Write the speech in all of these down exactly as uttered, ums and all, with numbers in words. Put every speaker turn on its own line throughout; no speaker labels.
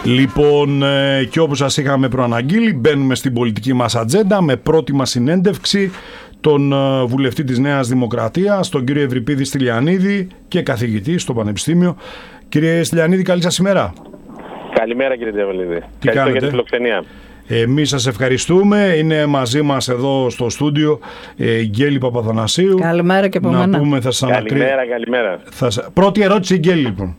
Λοιπόν, ε, και όπως σας είχαμε προαναγγείλει, μπαίνουμε στην πολιτική μας ατζέντα με πρώτη μας συνέντευξη τον ε, βουλευτή της Νέας Δημοκρατίας, τον κύριο Ευρυπίδη Στυλιανίδη και καθηγητή στο Πανεπιστήμιο. Κύριε Στυλιανίδη, καλή σας ημέρα.
Καλημέρα κύριε Διαβολίδη.
Τι κάνετε?
Για τη φιλοξενία.
Εμείς σας ευχαριστούμε. Είναι μαζί μας εδώ στο στούντιο ε, η Γκέλη Παπαθανασίου.
Καλημέρα και από
να
μένα.
πούμε, θα σας
Καλημέρα,
ανακρί...
καλημέρα.
Θα... Πρώτη ερώτηση, Γκέλη, λοιπόν.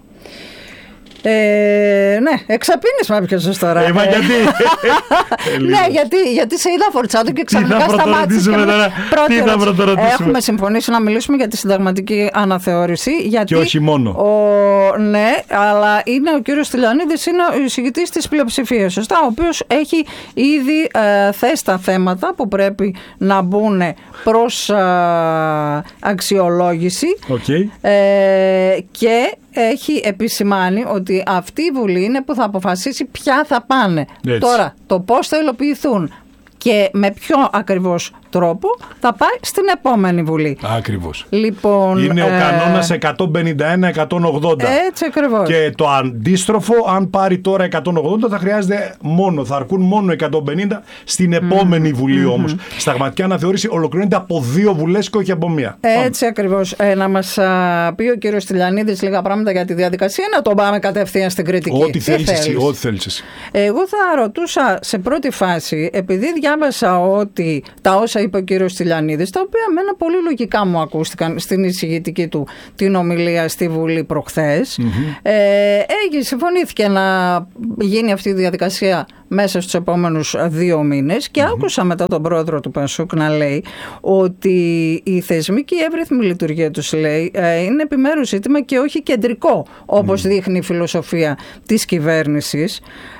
Ε, ναι, εξαπίνεις με έπιασες τώρα.
Ε, μα γιατί.
Ναι, γιατί, γιατί σε είδα φορτσάτο και ξαφνικά σταμάτησες.
Τι θα πρωτορωτήσουμε.
Έχουμε συμφωνήσει να μιλήσουμε για τη συνταγματική αναθεώρηση. Γιατί
και όχι μόνο.
Ο, ναι, αλλά είναι ο κύριος Στυλιανίδης, είναι ο εισηγητής της πλειοψηφίας, σωστά, ο οποίος έχει ήδη ε, θέσει τα θέματα που πρέπει να μπουν προς ε, αξιολόγηση.
Okay.
Ε, και έχει επισημάνει ότι αυτή η Βουλή είναι που θα αποφασίσει ποια θα πάνε.
Έτσι.
Τώρα, το πώς θα υλοποιηθούν και με ποιο ακριβώς τρόπο θα πάει στην επόμενη Βουλή.
Ακριβώς.
Λοιπόν,
είναι ο
ε...
κανόνας εκατόν πενήντα ένα εκατόν ογδόντα.
Έτσι ακριβώς.
Και το αντίστροφο, αν πάρει τώρα εκατόν ογδόντα, θα χρειάζεται μόνο, θα αρκούν μόνο εκατόν πενήντα στην επόμενη mm. Βουλή mm-hmm. όμως. Συνταγματική αναθεώρηση ολοκληρώνεται από δύο βουλές και όχι από μία.
Έτσι ακριβώς. Ε, να μας α, πει ο κύριος Στυλιανίδης λίγα πράγματα για τη διαδικασία, να τον πάμε κατευθείαν στην κριτική.
Ό,τι θέλεις εσύ, ό,τι θέλεις εσύ.
Εγώ θα ρωτούσα σε πρώτη φάση, επειδή διάβασα ότι τα όσα είπε ο κύριος Στυλιανίδης, τα οποία μένα πολύ λογικά μου ακούστηκαν στην εισηγητική του την ομιλία στη Βουλή προχθές. Mm-hmm. Ε, έγινε, συμφωνήθηκε να γίνει αυτή η διαδικασία μέσα στους επόμενους δύο μήνες και mm-hmm. άκουσα μετά τον πρόεδρο του Πασούκ να λέει ότι η θεσμική εύρυθμη λειτουργία τους, λέει, είναι επιμέρους ζήτημα και όχι κεντρικό, όπως mm-hmm. δείχνει η φιλοσοφία της κυβέρνησης.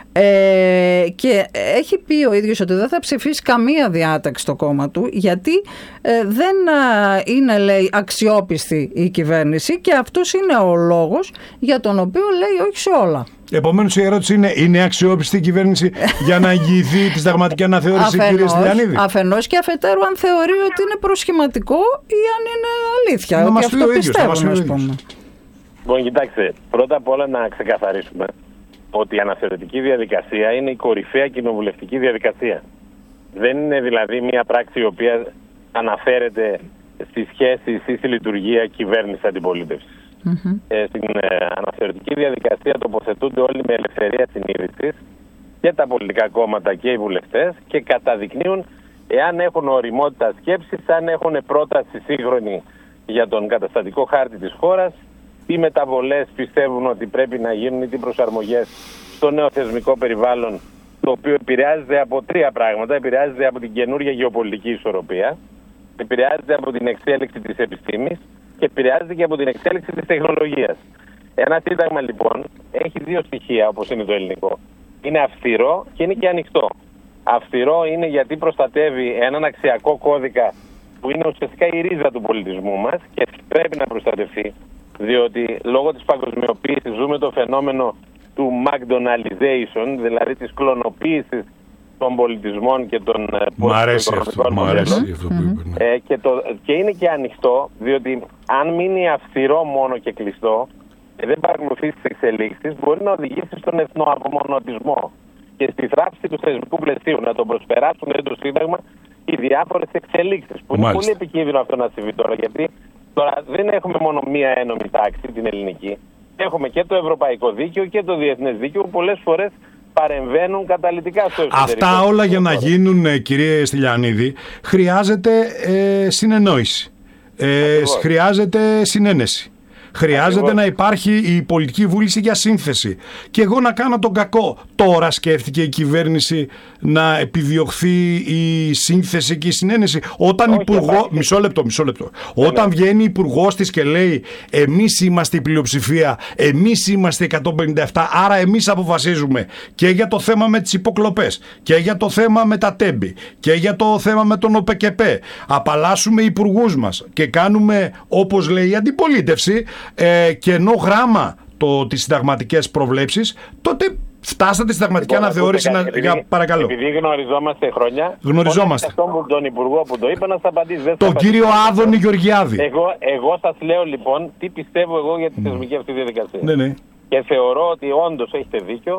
Ε, και έχει πει ο ίδιος ότι δεν θα ψηφίσει καμία διάταξη στο κόμμα του, γιατί ε, δεν ε, είναι, λέει, αξιόπιστη η κυβέρνηση, και αυτός είναι ο λόγος για τον οποίο λέει όχι σε όλα. Επομένως
η ερώτηση είναι, είναι αξιόπιστη η κυβέρνηση για να εγγυηθεί τη συνταγματική αναθεώρηση, κύριε Στυλιανίδη?
Αφενός και αφετέρου, αν θεωρεί ότι είναι προσχηματικό ή αν είναι αλήθεια,
να
ότι
μας
αυτό πιστεύω, να
πούμε. Λοιπόν, κοιτάξτε, πρώτα απ' όλα να ξεκαθαρίσουμε ότι η αναθεωρητική διαδικασία είναι η κορυφαία κοινοβουλευτική διαδικασία. Δεν είναι δηλαδή μια πράξη η οποία αναφέρεται στις σχέσεις ή στη λειτουργία κυβέρνησης αντιπολίτευσης. Mm-hmm. Ε, στην ε, αναθεωρητική διαδικασία τοποθετούνται όλοι με ελευθερία συνείδησης, και τα πολιτικά κόμματα και οι βουλευτές, και καταδεικνύουν εάν έχουν ωριμότητα σκέψης, αν έχουν πρόταση σύγχρονη για τον καταστατικό χάρτη της χώρας, τι μεταβολές πιστεύουν ότι πρέπει να γίνουν ή τι προσαρμογές στο νέο θεσμικό περιβάλλον, το οποίο επηρεάζεται από τρία πράγματα. Επηρεάζεται από την καινούργια γεωπολιτική ισορροπία, επηρεάζεται από την εξέλιξη της επιστήμης και επηρεάζεται και από την εξέλιξη της τεχνολογίας. Ένα σύνταγμα λοιπόν έχει δύο στοιχεία, όπως είναι το ελληνικό. Είναι αυστηρό και είναι και ανοιχτό. Αυστηρό είναι γιατί προστατεύει έναν αξιακό κώδικα που είναι ουσιαστικά η ρίζα του πολιτισμού μας και πρέπει να προστατευτεί. Διότι λόγω της παγκοσμιοποίησης ζούμε το φαινόμενο του McDonaldization, δηλαδή της κλωνοποίησης των πολιτισμών και των
πολιτισμών. Μ' αρέσει αυτό που είπε.
Ε, και, το, και είναι και ανοιχτό, διότι αν μείνει αυστηρό μόνο και κλειστό και δεν παρακολουθεί τις εξελίξεις, μπορεί να οδηγήσει στον εθνοαπομονωτισμό και στη θράψη του θεσμικού πλαισίου, να τον προσπεράσουν δηλαδή το Σύνταγμα οι διάφορες εξελίξεις. Που είναι πολύ επικίνδυνο αυτό να συμβεί τώρα, γιατί τώρα δεν έχουμε μόνο μία ένομη τάξη, την ελληνική. Έχουμε και το ευρωπαϊκό δίκαιο και το διεθνές δίκαιο, που πολλές φορές παρεμβαίνουν καταλυτικά στο εσωτερικό.
Αυτά όλα για να γίνουν, κύριε Στυλιανίδη, χρειάζεται ε, συνεννόηση. Ε, χρειάζεται συνένεση. Χρειάζεται Ακριβώς. να υπάρχει η πολιτική βούληση για σύνθεση. Και εγώ να κάνω τον κακό. Τώρα σκέφτηκε η κυβέρνηση να επιδιωχθεί η σύνθεση και η συνένεση. Όταν υπουργό... Μισό λεπτό, μισό λεπτό. Ναι, Όταν ναι. βγαίνει υπουργός της και λέει εμείς είμαστε η πλειοψηφία, εμείς είμαστε εκατόν πενήντα επτά, άρα εμείς αποφασίζουμε και για το θέμα με τις υποκλοπές και για το θέμα με τα τέμπη και για το θέμα με τον ΟΠΕΚΕΠΕ. Απαλλάσσουμε υπουργούς μας και κάνουμε, όπως λέει η αντιπολίτευση, Ε, κενό γράμμα το, τις συνταγματικές προβλέψεις, τότε φτάσατε στη συνταγματική λοιπόν, αναθεώρηση. Να, επειδή, για, παρακαλώ.
Επειδή γνωριζόμαστε χρόνια,
γνωριζόμαστε.
Αυτόν τον υπουργό που το είπα να σας απαντήσει.
Τον κύριο Άδωνη Γεωργιάδη.
Εγώ, εγώ σας λέω λοιπόν τι πιστεύω εγώ για τη θεσμική αυτή διαδικασία.
Ναι, ναι.
Και θεωρώ ότι όντως έχετε δίκιο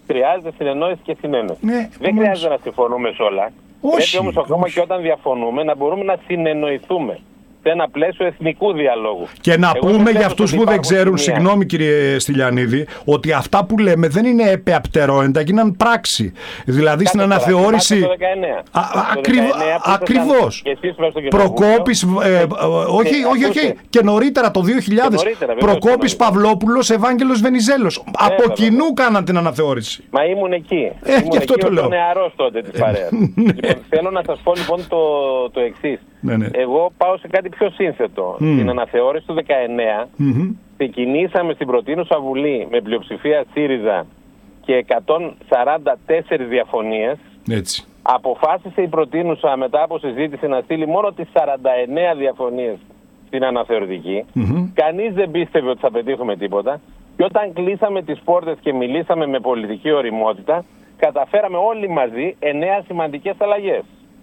χρειάζεται συνεννόηση και συνένεση.
Ναι,
δεν όμως... χρειάζεται να συμφωνούμε σε όλα.
Όχι,
πρέπει όμως ακόμα
όχι.
και όταν διαφωνούμε να μπορούμε να συνεννοηθούμε σε ένα πλαίσιο εθνικού διαλόγου.
Και να
Εγώ
πούμε για αυτούς που δεν ξέρουν, σημεία. Συγγνώμη κύριε Στυλιανίδη, ότι αυτά που λέμε δεν είναι επεαπτερόεντα, γίναν πράξη. Δηλαδή στην αναθεώρηση.
Το δεκαεννέα.
Α, ακριβ... Ακριβώς. Προκόπης. Ε, όχι, όχι, όχι. Και νωρίτερα το δύο χιλιάδες. Προκόπης Παυλόπουλος, Ευάγγελος Βενιζέλος. Από κοινού κάναν την αναθεώρηση.
Μα ήμουν εκεί.
Ε,
ήμουν
και αυτό
εκεί
το λέω.
Ήμουν νεαρός τότε της παρέας. Λοιπόν, θέλω να σας πω λοιπόν το, το εξής.
Ναι, ναι.
Εγώ πάω σε κάτι πιο σύνθετο. Mm. Στην αναθεώρηση του δεκαεννέα mm-hmm. ξεκινήσαμε στην προτείνουσα Βουλή με πλειοψηφία ΣΥΡΙΖΑ και εκατόν σαράντα τέσσερις διαφωνίες.
Έτσι.
Αποφάσισε η προτείνουσα μετά από συζήτηση να στείλει μόνο τις σαράντα εννέα διαφωνίες στην αναθεωρητική. Mm-hmm. Κανείς δεν πίστευε ότι θα πετύχουμε τίποτα. Και όταν κλείσαμε τις πόρτες και μιλήσαμε με πολιτική ωριμότητα, καταφέραμε όλοι μαζί εννέα σημαντικές αλλαγές.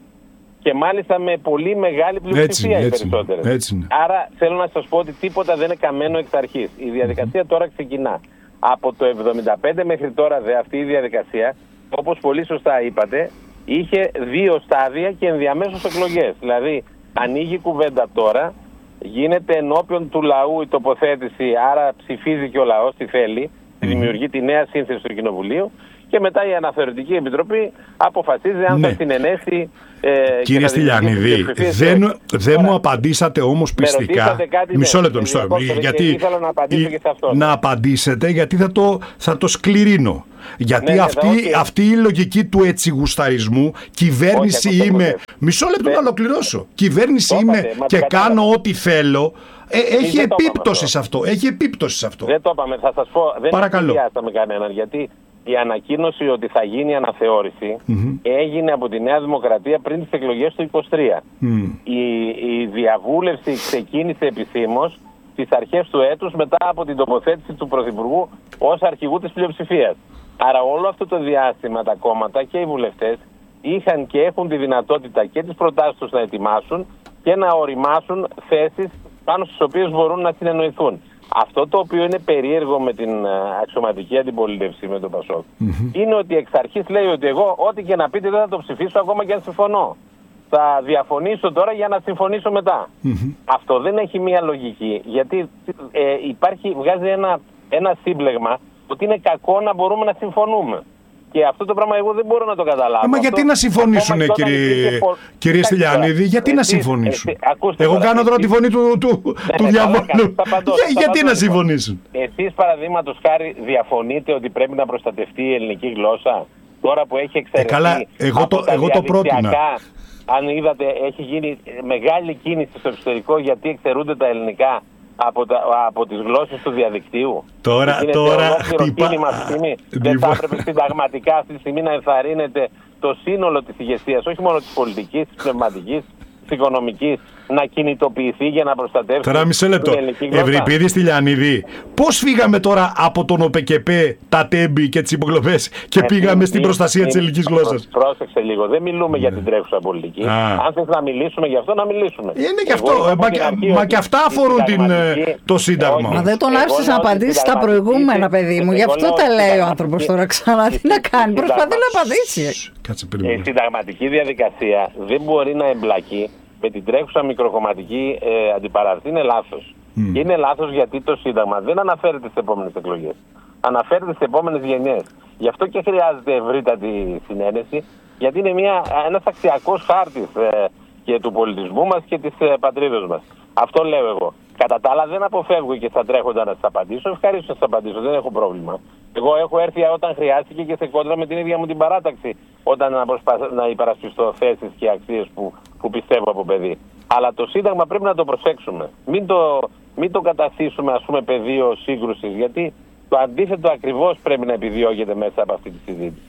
Και μάλιστα με πολύ μεγάλη πλειοψηφία οι περισσότερες. Άρα θέλω να σας πω ότι τίποτα δεν είναι καμένο εξ αρχής. Η διαδικασία mm-hmm. τώρα ξεκινά. Από το εβδομήντα πέντε μέχρι τώρα δε αυτή η διαδικασία, όπως πολύ σωστά είπατε, είχε δύο στάδια και ενδιαμέσως εκλογές. Δηλαδή ανοίγει η κουβέντα τώρα, γίνεται ενώπιον του λαού η τοποθέτηση, άρα ψηφίζει και ο λαός τι θέλει, mm-hmm. δημιουργεί τη νέα σύνθεση του Κοινοβουλίου. Και μετά η Αναθεωρητική Επιτροπή αποφασίζει αν ναι. θα συνενέσει. Ε,
Κύριε Στυλιανίδη, δεν, δεν μου απαντήσατε όμως πιστικά. Μισό λεπτό, μισό λεπτό. Γιατί
ήθελα να απαντήσω και σε αυτό.
Να απαντήσετε, γιατί θα το, θα το σκληρύνω. Γιατί ναι, αυτή, okay. αυτή η λογική του ετσιγουσταρισμού, κυβέρνηση όχι, είμαι. Το μισό λεπτό να ολοκληρώσω. Κυβέρνηση είμαι είπατε, και κάνω ό,τι θέλω. Ε, έχει επίπτωση σε αυτό. Έχει επίπτωση σε αυτό.
Δεν το είπαμε, θα σας πω. Δεν με κανέναν γιατί. Η ανακοίνωση ότι θα γίνει αναθεώρηση mm-hmm. έγινε από τη Νέα Δημοκρατία πριν τις εκλογές του είκοσι τρία. Mm. Η, η διαβούλευση ξεκίνησε επισήμως στις αρχές του έτους μετά από την τοποθέτηση του Πρωθυπουργού ως αρχηγού της πλειοψηφίας. Άρα όλο αυτό το διάστημα τα κόμματα και οι βουλευτές είχαν και έχουν τη δυνατότητα και τις προτάσεις τους να ετοιμάσουν και να οριμάσουν θέσεις πάνω στις οποίες μπορούν να συνεννοηθούν. Αυτό το οποίο είναι περίεργο με την αξιωματική αντιπολίτευση με τον Πασόκ mm-hmm. είναι ότι εξ αρχής λέει ότι εγώ ό,τι και να πείτε δεν θα το ψηφίσω ακόμα και αν συμφωνώ. Θα διαφωνήσω τώρα για να συμφωνήσω μετά. Mm-hmm. Αυτό δεν έχει μία λογική γιατί ε, υπάρχει, βγάζει ένα, ένα σύμπλεγμα ότι είναι κακό να μπορούμε να συμφωνούμε. Και αυτό το πράγμα εγώ δεν μπορώ να το καταλάβω.
Ε, μα γιατί να συμφωνήσουν, κύριε, πο... κύριε Στυλιανίδη, γιατί εσείς, να συμφωνήσουν. Εσείς, ακούστε, εγώ κάνω τώρα τη φωνή του, του, ναι, του διαβόλου. Για, γιατί να συμφωνήσουν.
Εσείς παραδείγματος χάρη διαφωνείτε ότι πρέπει να προστατευτεί η ελληνική γλώσσα τώρα που έχει εξαιρεθεί.
Ε, καλά, εγώ το, εγώ το πρότεινα.
Αν είδατε, έχει γίνει μεγάλη κίνηση στο εξωτερικό γιατί εξαιρούνται τα ελληνικά. Από, τα, από τις γλώσσες του διαδικτύου.
Τώρα,
είναι
τώρα
χτυπά... κίνημα αυτή τη στιγμή. Δεν θα έπρεπε συνταγματικά αυτή τη στιγμή να ενθαρρύνεται το σύνολο της ηγεσίας, όχι μόνο της πολιτικής, της πνευματικής, της οικονομικής, να κινητοποιηθεί για να προστατεύσει.
Τώρα μισό λεπτό. Ευρυπίδη Στυλιανίδη, πώς φύγαμε τώρα από τον ΟΠΕΚΕΠΕ, τα τέμπη και τις υποκλοπές και ε, πήγαμε ε, στην ε, προστασία ε, της ελληνικής γλώσσας.
Πρόσεξε λίγο. Δεν μιλούμε για την τρέχουσα πολιτική. Αν θες να μιλήσουμε γι' αυτό, να μιλήσουμε.
Είναι και αυτό. Ε, μα, μα και αυτά αφορούν την, το Σύνταγμα.
Μα δεν τον άφησες να απαντήσει στα προηγούμενα, παιδί μου. Γι' αυτό τα λέει ο άνθρωπος τώρα ξανά. Τι να κάνει. Προσπαθεί να απαντήσει.
Η συνταγματική διαδικασία δεν μπορεί να εμπλακεί με την τρέχουσα μικροκομματική ε, αντιπαράθεση. Είναι λάθος. Mm. Και είναι λάθος γιατί το Σύνταγμα δεν αναφέρεται στις επόμενες εκλογές. Αναφέρεται στις επόμενες γενιές. Γι' αυτό και χρειάζεται ευρύτατη συνένεση, γιατί είναι μια, ένας αξιακός χάρτης ε, και του πολιτισμού μας και της ε, πατρίδος μας. Αυτό λέω εγώ. Κατά τα άλλα δεν αποφεύγω και στα τρέχοντα να σας απαντήσω. Ευχαρίστω να σας απαντήσω, δεν έχω πρόβλημα. Εγώ έχω έρθει όταν χρειάστηκε και σε κόντρα με την ίδια μου την παράταξη, όταν να, προσπα... να υπερασπιστώ θέσεις και αξίες που, που πιστεύω από παιδί. Αλλά το Σύνταγμα πρέπει να το προσέξουμε. Μην το, μην το καταστήσουμε, ας πούμε, πεδίο σύγκρουσης, γιατί το αντίθετο ακριβώς πρέπει να επιδιώκεται μέσα από αυτή τη συζήτηση.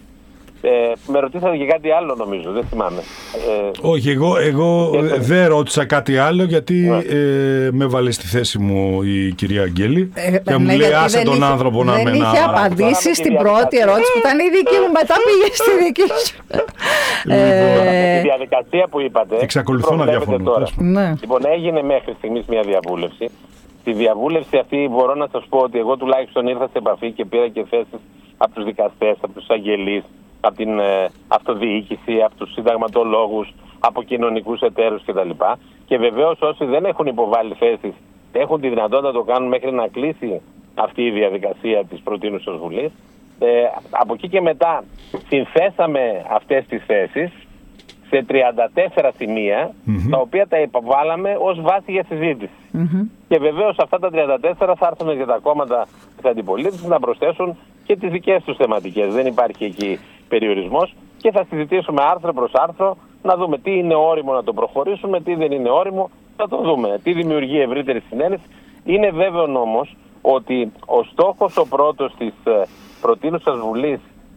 Ε, με ρωτήσατε και κάτι άλλο νομίζω, δεν θυμάμαι.
Ε, Όχι, εγώ, εγώ δεν ρώτησα κάτι άλλο γιατί ναι. ε, με βάλε στη θέση μου η κυρία Αγγέλη ε, και μου λέει άσε τον είχε, άνθρωπο να με
Δεν είχε απαντήσει στην πρώτη ερώτηση που ήταν η δική μου, μετά πήγε στη δική σου.
Λοιπόν, η διαδικασία που είπατε
εξακολουθώ να διαφωνώ.
Ναι. Λοιπόν, έγινε μέχρι στιγμής μια διαβούλευση. Στη διαβούλευση αυτή μπορώ να σας πω ότι εγώ τουλάχιστον ήρθα σε επαφή και πήρα και θέσεις από τους δικαστές, από τους αγγελείς, από την ε, αυτοδιοίκηση, από τους συνταγματολόγους, από κοινωνικούς εταίρους κτλ. Και βεβαίως όσοι δεν έχουν υποβάλει θέσεις έχουν τη δυνατότητα να το κάνουν μέχρι να κλείσει αυτή η διαδικασία της προτείνουσας Βουλής. Ε, από εκεί και μετά συνθέσαμε αυτές τις θέσεις σε τριάντα τέσσερα σημεία, mm-hmm. τα οποία τα υποβάλαμε ως βάση για συζήτηση. Mm-hmm. Και βεβαίως αυτά τα τριάντα τέσσερα θα έρθουν για τα κόμματα της αντιπολίτευσης να προσθέσουν και τις δικές τους θεματικές. Δεν υπάρχει εκεί περιορισμός και θα συζητήσουμε άρθρο προς άρθρο να δούμε τι είναι όριμο να το προχωρήσουμε, τι δεν είναι όριμο, θα το δούμε. Τι δημιουργεί ευρύτερη συνένεση. Είναι βέβαιο όμως ότι ο στόχος ο πρώτος της προτείνουσας Βουλής,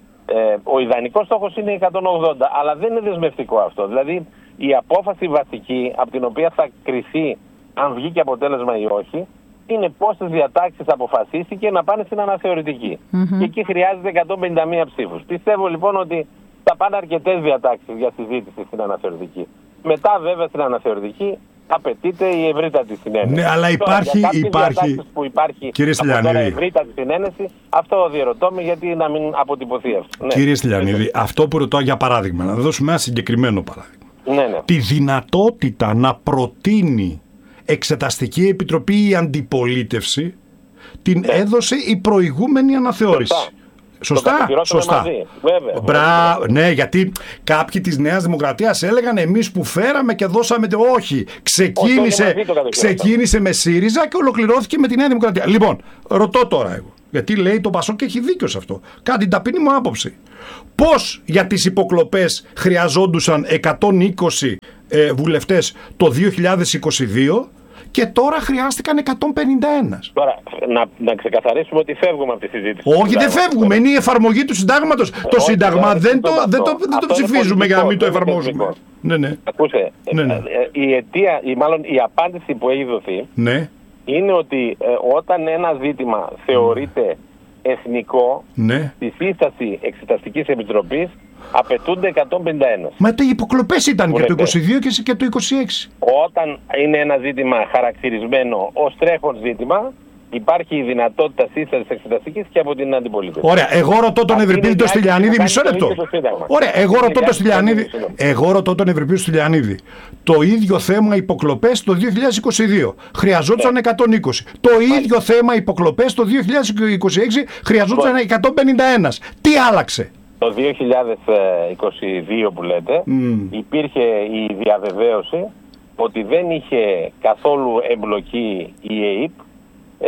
ε, ο ιδανικός στόχος είναι εκατόν ογδόντα, αλλά δεν είναι δεσμευτικό αυτό. Δηλαδή η απόφαση βασική από την οποία θα κριθεί αν βγήκε αποτέλεσμα ή όχι, είναι πόσες διατάξεις αποφασίστηκε να πάνε στην αναθεωρητική. Mm-hmm. Και εκεί χρειάζεται εκατόν πενήντα μία ψήφους. Πιστεύω λοιπόν ότι θα πάνε αρκετές διατάξεις για συζήτηση στην αναθεωρητική. Μετά βέβαια στην αναθεωρητική απαιτείται η ευρύτατη συνένεση.
Ναι, αλλά υπάρχει,
τώρα, για
υπάρχει,
που υπάρχει
κύριε Στυλιανίδη,
ευρύτατη συνένεση, αυτό διερωτώ με γιατί να μην αποτυπωθεί αυτό.
Κύριε ναι. Στυλιανίδη, αυτό που ρωτάω για παράδειγμα, να δώσουμε ένα συγκεκριμένο παράδειγμα.
Ναι, ναι.
Τη δυνατότητα να προτείνει εξεταστική επιτροπή η αντιπολίτευση την ναι. έδωσε η προηγούμενη αναθεώρηση.
Σωστά.
Σωστά, σωστά.
Βέβαια,
Μπρα... Ναι, γιατί κάποιοι της Νέας Δημοκρατίας έλεγαν εμείς που φέραμε και δώσαμε. Όχι, ξεκίνησε, ξεκίνησε με ΣΥΡΙΖΑ και ολοκληρώθηκε με τη Νέα Δημοκρατία. Λοιπόν, ρωτώ τώρα εγώ, γιατί λέει το Πασόκ και έχει δίκιο σε αυτό. Κάτι ταπεινή μου άποψη. Πώς για τις υποκλοπές χρειαζόντουσαν εκατόν είκοσι ε, βουλευτές το δύο χιλιάδες είκοσι δύο και τώρα χρειάστηκαν εκατόν πενήντα ένα.
Τώρα, να, να ξεκαθαρίσουμε ότι φεύγουμε από τη συζήτηση.
Όχι, δεν φεύγουμε. Είναι η εφαρμογή του συντάγματος. Ε, το σύνταγμα όχι, δεν, το, δεν, το, δεν το ψηφίζουμε για να μην το εφαρμόσουμε. Ναι, ναι.
Ακούσε,
ναι, ναι.
η αιτία, ή μάλλον η απάντηση που έχει δοθεί
ναι.
είναι ότι ε, όταν ένα ζήτημα θεωρείται εθνικό,
ναι.
στη σύσταση Εξεταστικής Επιτροπής απαιτούνται εκατόν πενήντα ένα.
Μα τα υποκλοπές ήταν και το είκοσι δύο και το είκοσι έξι.
Όταν είναι ένα ζήτημα χαρακτηρισμένο ως τρέχον ζήτημα, υπάρχει η δυνατότητα σύστασης εξεταστικής και από την αντιπολίτευση.
Ωραία, εγώ ρωτώ τον Ευρυπίδη το Στυλιανίδη, μισό λεπτό. Ωραία, εγώ ρωτώ τον Στυλιανίδη, εγώ ρωτώ τον Ευρυπίδη Στυλιανίδη. Το ίδιο θέμα υποκλοπές το δύο χιλιάδες είκοσι δύο χρειαζόντουσαν ναι. εκατόν είκοσι. Το ίδιο Μάλιστα. θέμα υποκλοπές το δύο χιλιάδες είκοσι έξι χρειαζόντουσαν λοιπόν. εκατόν πενήντα ένα. Τι άλλαξε?
Το δύο χιλιάδες είκοσι δύο που λέτε mm. υπήρχε η διαβεβαίωση ότι δεν είχε καθόλου εμπλοκή η ΕΕΠ. Ε,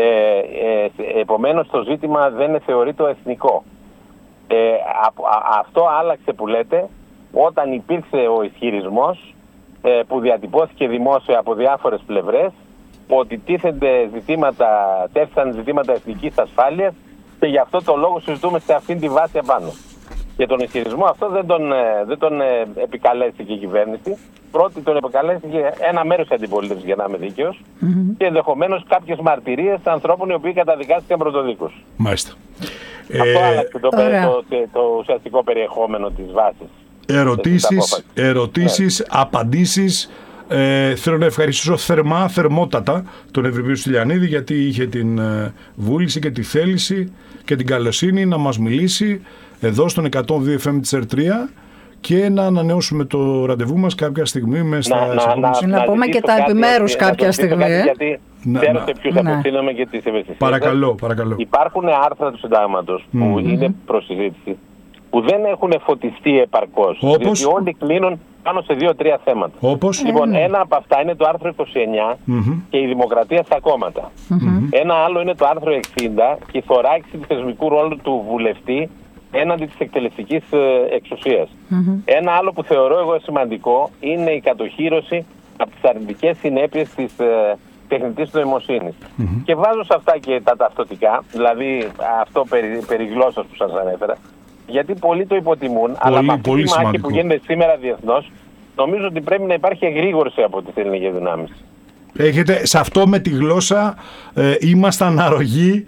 ε, επομένως το ζήτημα δεν θεωρείται εθνικό. Ε, α, α, αυτό άλλαξε που λέτε όταν υπήρξε ο ισχυρισμός ε, που διατυπώθηκε δημόσια από διάφορες πλευρές ότι τίθενται ζητήματα, τέθησαν ζητήματα εθνικής ασφάλειας και γι' αυτό το λόγο συζητούμε σε αυτήν τη βάση απάνω. Και τον ισχυρισμό αυτό δεν τον, δεν τον επικαλέστηκε η κυβέρνηση. Πρώτη τον επικαλέστηκε ένα μέρος της αντιπολίτευσης, για να είμαι δίκαιος, mm-hmm. και ενδεχομένως κάποιες μαρτυρίες ανθρώπων οι οποίοι καταδικάστηκαν πρωτοδίκως.
Μάλιστα.
Αυτό
ε...
άλλαξε το, το, το, το ουσιαστικό περιεχόμενο της βάσης.
Ερωτήσεις, ερωτήσεις, ναι. απαντήσεις. Ε, θέλω να ευχαριστήσω θερμά, θερμότατα τον Ευρυπίδη Στυλιανίδη γιατί είχε την ε, βούληση και τη θέληση και την καλοσύνη να μας μιλήσει εδώ στον εκατόν δύο εφ εμ της Ερ τρία και να ανανεώσουμε το ραντεβού μας κάποια στιγμή μέσα στα
επόμενες... Να, να, να πούμε και τα επιμέρους κάποια στιγμή.
Ε? Γιατί να, ξέρω σε ποιους απευθύνομαι και τις ευαισθησίες.
Παρακαλώ, παρακαλώ.
Υπάρχουν άρθρα του συντάγματος που mm-hmm. είναι προς συζήτηση που δεν έχουν φωτιστεί επαρκώς.
Όπως?
Διότι όλοι κλείνουν πάνω σε δύο-τρία θέματα.
Όπως?
Λοιπόν, mm-hmm. ένα από αυτά είναι το άρθρο είκοσι εννιά mm-hmm. και η δημοκρατία στα κόμματα. Mm-hmm. Ένα άλλο είναι το άρθρο εξήντα και η θωράξη του θεσμικού ρόλου του βουλευτή έναντι της εκτελεστικής εξουσίας. Mm-hmm. Ένα άλλο που θεωρώ εγώ σημαντικό είναι η κατοχύρωση από τις αρνητικές συνέπειες της ε, τεχνητής νοημοσύνης. Mm-hmm. Και βάζω σε αυτά και τα ταυτοτικά, δηλαδή αυτό περί, περί γλώσσας που σας ανέφερα, γιατί πολλοί το υποτιμούν, πολύ, αλλά με αυτή τη μάχη που γίνεται σήμερα διεθνώς, νομίζω ότι πρέπει να υπάρχει εγρήγορση από τις ελληνικές δυνάμεις.
Έχετε, σε αυτό με τη γλώσσα ε, ήμασταν αρρωγοί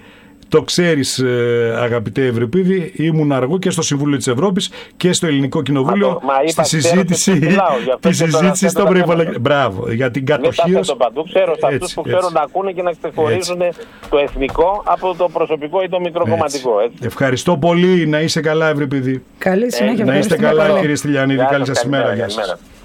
Το ξέρεις, ε, αγαπητέ Ευρυπίδη, ήμουν αργό και στο Συμβούλιο της Ευρώπης και στο Ελληνικό Κοινοβούλιο. Μα το, μα
είπα,
στη συζήτηση, τη συζήτηση στον προϋπολογισμό. Μπράβο, για την κατοχήρωση.
Δεν το παντού, ξέρω σε αυτούς που ξέρουν να ακούνε και να ξεχωρίζουν το εθνικό από το προσωπικό ή το μικροκομματικό. Έτσι.
Ευχαριστώ πολύ, να είσαι καλά, Ευρυπίδη.
Καλή συνέχεια.
Να είστε καλά, κύριε Στυλιανίδη. Καλή σας ημέρα.